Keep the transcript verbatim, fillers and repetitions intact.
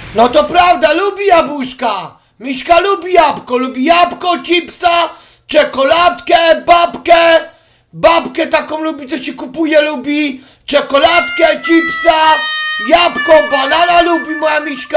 No to prawda, lubi jabłuszka. Miśka lubi jabłko, lubi jabłko, chipsa, czekoladkę, babkę. Babkę taką lubi, co ci kupuje, lubi czekoladkę, chipsa, jabłko, banana lubi moja Miśka.